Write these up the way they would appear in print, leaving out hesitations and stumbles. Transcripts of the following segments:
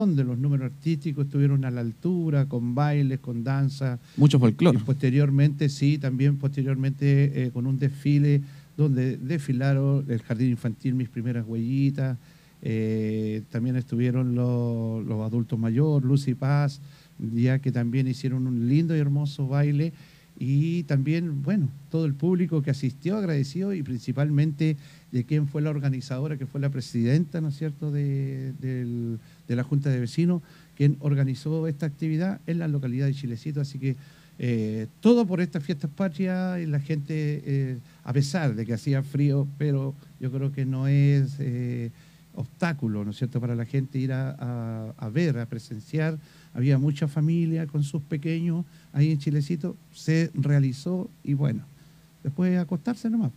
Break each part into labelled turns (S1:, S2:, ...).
S1: donde los números artísticos estuvieron a la altura, con bailes, con danza.
S2: Mucho folclore.
S1: Y posteriormente, sí, también posteriormente con un desfile donde desfilaron el jardín infantil Mis Primeras Huellitas, también estuvieron los adultos mayores, Luz y Paz, ya que también hicieron un lindo y hermoso baile, y también, bueno, todo el público que asistió, agradecido, y principalmente de quién fue la organizadora, que fue la presidenta, ¿no es cierto?, de la Junta de Vecinos, quien organizó esta actividad en la localidad de Chilecito. Así que todo por estas fiestas patrias, y la gente, a pesar de que hacía frío, pero yo creo que no es obstáculo, ¿no es cierto?, para la gente ir a ver, a presenciar. Había mucha familia con sus pequeños ahí en Chilecito, se realizó, y bueno, después acostarse nomás,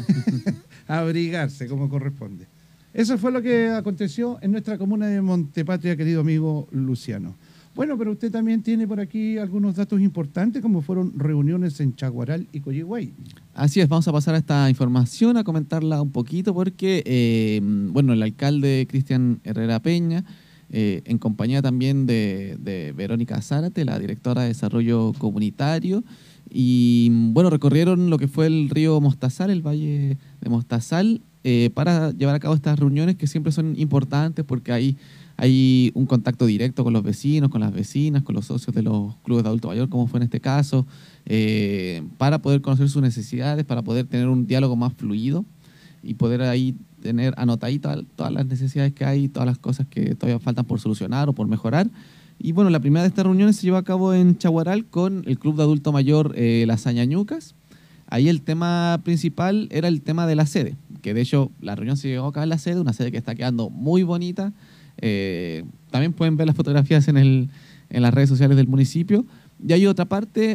S1: a abrigarse como corresponde. Eso fue lo que aconteció en nuestra comuna de Montepatria, querido amigo Luciano. Bueno, pero usted también tiene por aquí algunos datos importantes, como fueron reuniones en Chaguaral y Coyhaique.
S2: Así es, vamos a pasar a esta información, a comentarla un poquito, porque, bueno, el alcalde Cristian Herrera Peña, en compañía también de Verónica Zárate, la directora de Desarrollo Comunitario, y bueno, recorrieron lo que fue el río Mostazal, el valle de Mostazal, para llevar a cabo estas reuniones que siempre son importantes, porque hay un contacto directo con los vecinos, con las vecinas, con los socios de los clubes de adulto mayor, como fue en este caso, para poder conocer sus necesidades, para poder tener un diálogo más fluido y poder ahí tener anotaditas todas las necesidades que hay, todas las cosas que todavía faltan por solucionar o por mejorar. Y bueno, la primera de estas reuniones se llevó a cabo en Chaguaral con el Club de Adulto Mayor Las Añañucas. Ahí el tema principal era el tema de la sede, que de hecho la reunión se llevó a cabo en la sede, una sede que está quedando muy bonita. También pueden ver las fotografías en las redes sociales del municipio. Y hay otra parte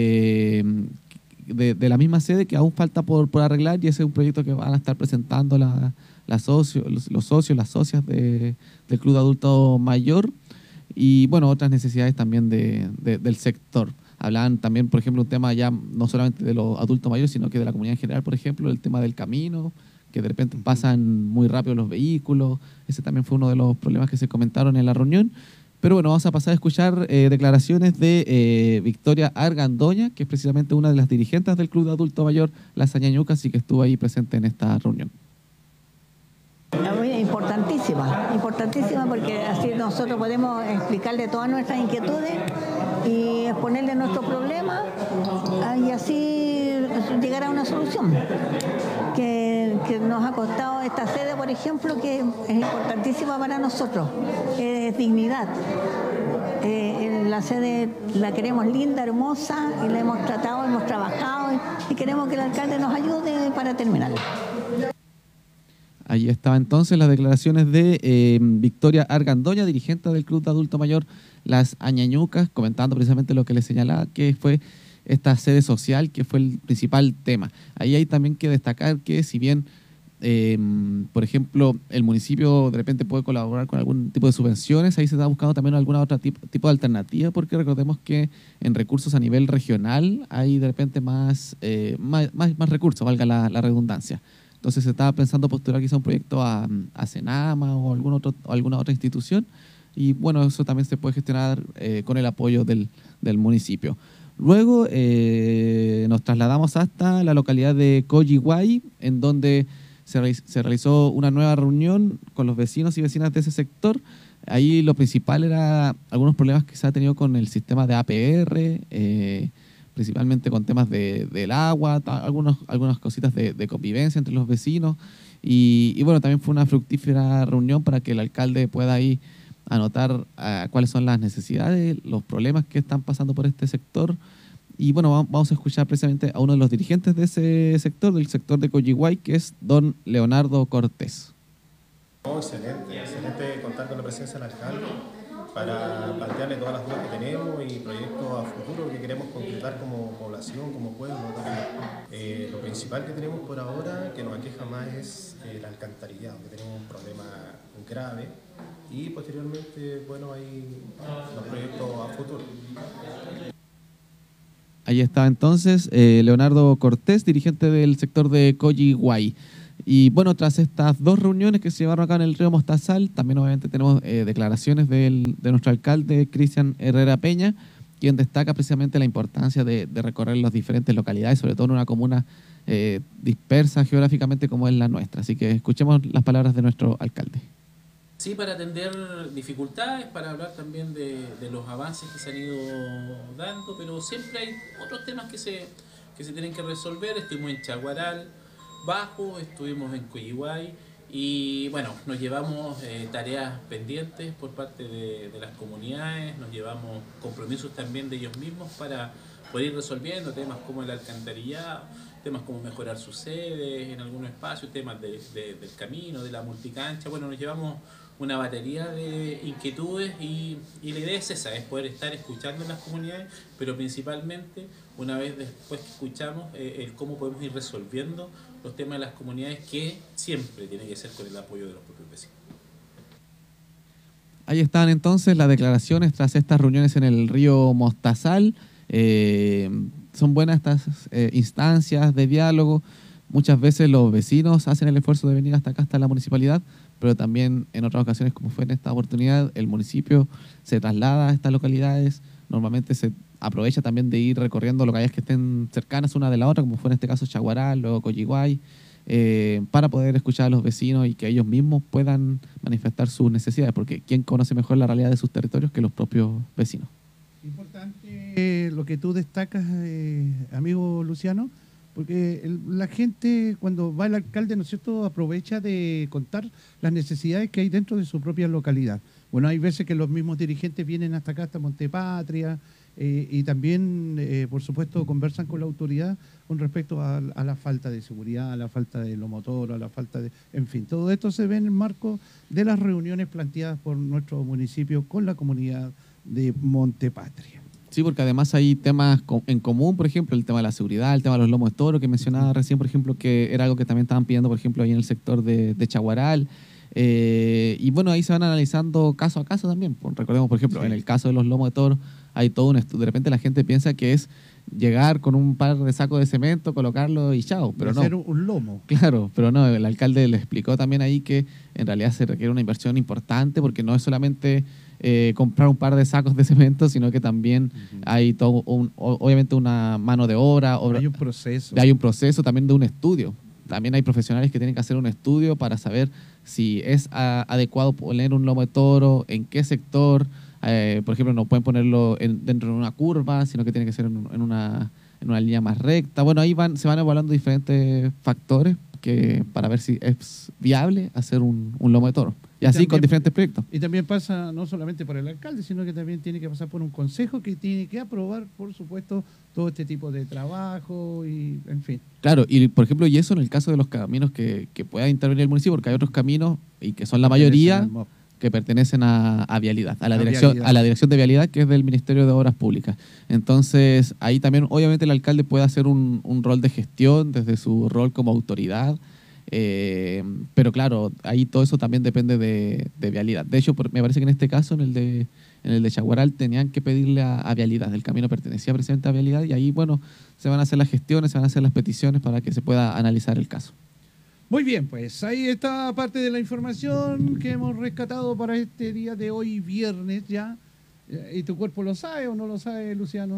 S2: de la misma sede que aún falta por arreglar, y ese es un proyecto que van a estar presentando los socios, las socias del Club de Adulto Mayor, y bueno, otras necesidades también del sector. Hablaban también, por ejemplo, un tema ya no solamente de los adultos mayores, sino que de la comunidad en general, por ejemplo, el tema del camino, que de repente pasan muy rápido los vehículos. Ese también fue uno de los problemas que se comentaron en la reunión. Pero bueno, vamos a pasar a escuchar declaraciones de Victoria Argandoña, que es precisamente una de las dirigentes del Club de Adulto Mayor Las Añañucas, y que estuvo ahí presente en esta reunión.
S3: Importantísima, porque así nosotros podemos explicarle todas nuestras inquietudes y exponerle nuestros problemas, y así llegar a una solución que nos ha costado esta sede, por ejemplo, que es importantísima para nosotros, es dignidad. La sede la queremos linda, hermosa, y la hemos tratado, hemos trabajado, y queremos que el alcalde nos ayude para terminarla.
S2: Ahí estaba entonces las declaraciones de Victoria Argandoña, dirigente del Club de Adulto Mayor Las Añañucas, comentando precisamente lo que le señalaba, que fue esta sede social, que fue el principal tema. Ahí hay también que destacar que, si bien, por ejemplo, el municipio de repente puede colaborar con algún tipo de subvenciones, ahí se está buscando también alguna otra tipo de alternativa, porque recordemos que en recursos a nivel regional hay de repente más recursos, valga la redundancia. Entonces se estaba pensando postular quizá un proyecto a Senama o alguna otra institución, y bueno, eso también se puede gestionar con el apoyo del municipio. Luego nos trasladamos hasta la localidad de Coyhaique, en donde se realizó una nueva reunión con los vecinos y vecinas de ese sector. Ahí lo principal era algunos problemas que se ha tenido con el sistema de APR, principalmente con temas del agua, algunas cositas de convivencia entre los vecinos. Y bueno, también fue una fructífera reunión para que el alcalde pueda ahí anotar cuáles son las necesidades, los problemas que están pasando por este sector. Y bueno, vamos a escuchar precisamente a uno de los dirigentes de ese sector, del sector de Coyhaique, que es don Leonardo Cortés.
S4: Excelente contar con la presencia del alcalde para plantearle todas las dudas que tenemos y proyectos a futuro que queremos concretar como población, como pueblo también. Lo principal que tenemos por ahora, que nos aqueja más, es el alcantarillado, que tenemos un problema grave, y posteriormente, bueno, hay los proyectos a futuro.
S2: Ahí está entonces Leonardo Cortés, dirigente del sector de Coyhaique. Y bueno, tras estas 2 reuniones que se llevaron acá en el río Mostazal, también obviamente tenemos declaraciones de nuestro alcalde, Cristian Herrera Peña, quien destaca precisamente la importancia de recorrer las diferentes localidades, sobre todo en una comuna dispersa geográficamente como es la nuestra. Así que escuchemos las palabras de nuestro alcalde.
S5: Sí, para atender dificultades, para hablar también de los avances que se han ido dando, pero siempre hay otros temas que se tienen que resolver. Estuvimos en Chaguaral Bajo, estuvimos en Coyihuay y bueno, nos llevamos tareas pendientes por parte de las comunidades, nos llevamos compromisos también de ellos mismos para poder ir resolviendo temas como el alcantarillado, temas como mejorar sus sedes en algunos espacios, temas del camino, de la multicancha. Bueno, nos llevamos una batería de inquietudes y la idea es esa, es poder estar escuchando en las comunidades, pero principalmente una vez después que escuchamos el cómo podemos ir resolviendo los temas de las comunidades, que siempre tiene que ser con el apoyo de los propios vecinos.
S2: Ahí están entonces las declaraciones tras estas reuniones en el río Mostazal. Son buenas estas instancias de diálogo. Muchas veces los vecinos hacen el esfuerzo de venir hasta acá, hasta la municipalidad, pero también en otras ocasiones, como fue en esta oportunidad, el municipio se traslada a estas localidades. Normalmente se aprovecha también de ir recorriendo localidades que estén cercanas una de la otra, como fue en este caso Chaguaral, luego Coyihuay, para poder escuchar a los vecinos y que ellos mismos puedan manifestar sus necesidades, porque ¿quién conoce mejor la realidad de sus territorios que los propios vecinos?
S1: Importante lo que tú destacas, amigo Luciano, porque la gente cuando va el alcalde, ¿no es cierto?, aprovecha de contar las necesidades que hay dentro de su propia localidad. Bueno, hay veces que los mismos dirigentes vienen hasta acá, hasta Montepatria, y también, por supuesto, conversan con la autoridad con respecto a la falta de seguridad, a la falta de los motores, a la falta de... En fin, todo esto se ve en el marco de las reuniones planteadas por nuestro municipio con la comunidad de Montepatria.
S2: Sí, porque además hay temas en común, por ejemplo, el tema de la seguridad, el tema de los lomos de toro, que mencionaba recién, por ejemplo, que era algo que también estaban pidiendo, por ejemplo, ahí en el sector de Chaguaral. Y bueno, ahí se van analizando caso a caso también. Pues, recordemos, por ejemplo, en el caso de los lomos de toro, hay todo un estudio. De repente la gente piensa que es llegar con un par de sacos de cemento, colocarlo y chao, pero no.
S1: Hacer un lomo.
S2: Claro, pero no, el alcalde le explicó también ahí que en realidad se requiere una inversión importante, porque no es solamente comprar un par de sacos de cemento, sino que también hay todo obviamente una mano de obra.
S1: Hay un proceso.
S2: Hay un proceso también de un estudio. También hay profesionales que tienen que hacer un estudio para saber si es adecuado poner un lomo de toro, en qué sector. Por ejemplo, no pueden ponerlo dentro de una curva, sino que tiene que ser en una línea más recta. Bueno, ahí se van evaluando diferentes factores para ver si es viable hacer un lomo de toro. Y así también, con diferentes proyectos.
S1: Y también pasa no solamente por el alcalde, sino que también tiene que pasar por un consejo que tiene que aprobar, por supuesto, todo este tipo de trabajo y, en fin.
S2: Claro, y por ejemplo, y eso en el caso de los caminos que pueda intervenir el municipio, porque hay otros caminos, y que son la mayoría, que pertenecen a Vialidad, a la Dirección de Vialidad, que es del Ministerio de Obras Públicas. Entonces, ahí también, obviamente, el alcalde puede hacer un rol de gestión desde su rol como autoridad, pero claro, ahí todo eso también depende de Vialidad. De hecho, me parece que en este caso, en el de Chaguaral, tenían que pedirle a Vialidad. El camino pertenecía precisamente a Vialidad, y ahí, bueno, se van a hacer las gestiones, se van a hacer las peticiones para que se pueda analizar el caso.
S1: Muy bien, pues ahí está parte de la información que hemos rescatado para este día de hoy, viernes ya. ¿Y tu cuerpo lo sabe o no lo sabe, Luciano?